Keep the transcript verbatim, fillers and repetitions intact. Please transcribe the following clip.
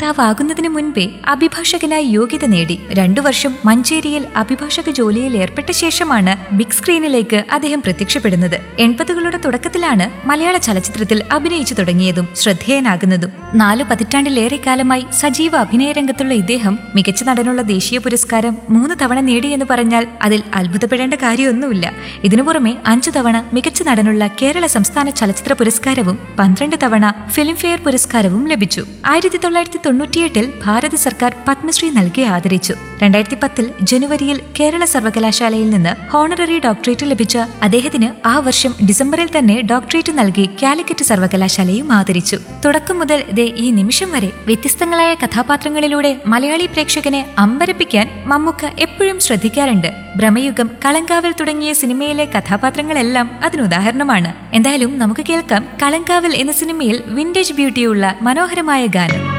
നിർമ്മാതാവാകുന്നതിന് മുൻപേ അഭിഭാഷകനായി യോഗ്യത നേടി. രണ്ടു വർഷം മഞ്ചേരിയിൽ അഭിഭാഷക ജോലിയിൽ ഏർപ്പെട്ട ശേഷമാണ് ബിഗ് സ്ക്രീനിലേക്ക് അദ്ദേഹം പ്രത്യക്ഷപ്പെടുന്നത്. എൺപതുകളുടെ തുടക്കത്തിലാണ് മലയാള ചലച്ചിത്രത്തിൽ അഭിനയിച്ചു തുടങ്ങിയതും ശ്രദ്ധേയനാകുന്നതും. നാലു പതിറ്റാണ്ടിലേറെ കാലമായി സജീവ അഭിനയ രംഗത്തുള്ള ഇദ്ദേഹം മികച്ച നടനുള്ള ദേശീയ പുരസ്കാരം മൂന്ന് തവണ നേടിയെന്ന് പറഞ്ഞാൽ അതിൽ അത്ഭുതപ്പെടേണ്ട കാര്യമൊന്നുമില്ല. ഇതിനു പുറമെ അഞ്ചു തവണ മികച്ച നടനുള്ള കേരള സംസ്ഥാന ചലച്ചിത്ര പുരസ്കാരവും പന്ത്രണ്ട് തവണ ഫിലിംഫെയർ പുരസ്കാരവും ലഭിച്ചു. ആയിരത്തി തൊള്ളായിരത്തി തൊണ്ണൂറ്റിയെട്ടിൽ ഭാരത സർക്കാർ പത്മശ്രീ നൽകി ആദരിച്ചു. രണ്ടായിരത്തി പത്തിൽ ജനുവരിയിൽ കേരള സർവകലാശാലയിൽ നിന്ന് ഹോണററി ഡോക്ടറേറ്റ് ലഭിച്ച അദ്ദേഹത്തിന് ആ വർഷം ഡിസംബറിൽ തന്നെ ഡോക്ടറേറ്റ് നൽകി കാലിക്കറ്റ് സർവകലാശാലയും ആദരിച്ചു. തുടക്കം മുതൽ ദേ ഈ നിമിഷം വരെ വ്യത്യസ്തങ്ങളായ കഥാപാത്രങ്ങളിലൂടെ മലയാളി പ്രേക്ഷകനെ അമ്പരപ്പിക്കാൻ മമ്മൂക്ക എപ്പോഴും ശ്രദ്ധിക്കാറുണ്ട്. ഭ്രമയുഗം, കളങ്കാവൽ തുടങ്ങിയ സിനിമയിലെ കഥാപാത്രങ്ങളെല്ലാം അതിനുദാഹരണമാണ്. എന്തായാലും നമുക്ക് കേൾക്കാം കളങ്കാവൽ എന്ന സിനിമയിൽ വിന്റേജ് ബ്യൂട്ടിയുള്ള മനോഹരമായ ഗാനം.